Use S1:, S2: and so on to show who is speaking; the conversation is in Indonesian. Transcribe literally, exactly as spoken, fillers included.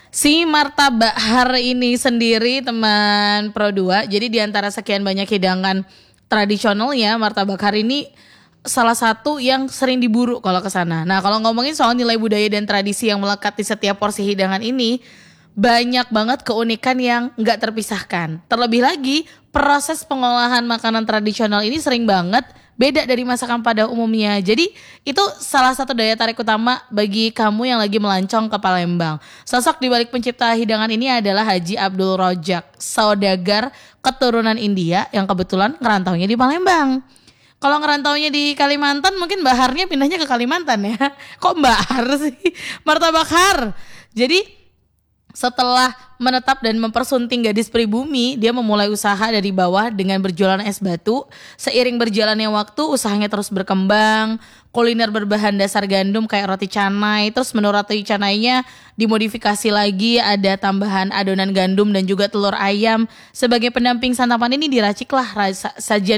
S1: Si martabak har ini sendiri teman Pro dua, jadi di antara sekian banyak hidangan tradisionalnya, martabak har ini salah satu yang sering diburu kalau ke sana. Nah, kalau ngomongin soal nilai budaya dan tradisi yang melekat di setiap porsi hidangan ini, banyak banget keunikan yang nggak terpisahkan. Terlebih lagi, proses pengolahan makanan tradisional ini sering banget beda dari masakan pada umumnya. Jadi itu salah satu daya tarik utama bagi kamu yang lagi melancong ke Palembang. Sosok di balik pencipta hidangan ini adalah Haji Abdul Rojak, saudagar keturunan India yang kebetulan ngerantaunya di Palembang. Kalau ngerantaunya di Kalimantan mungkin Mbak Harnya pindahnya ke Kalimantan ya. Kok Mbak Har sih? Martabak har. Jadi setelah menetap dan mempersunting gadis pribumi, dia memulai usaha dari bawah dengan berjualan es batu. Seiring berjalannya waktu, usahanya terus berkembang. Kuliner berbahan dasar gandum kayak roti canai. Terus menu roti canainya dimodifikasi lagi, ada tambahan adonan gandum dan juga telur ayam. Sebagai pendamping santapan ini diraciklah rasa sajian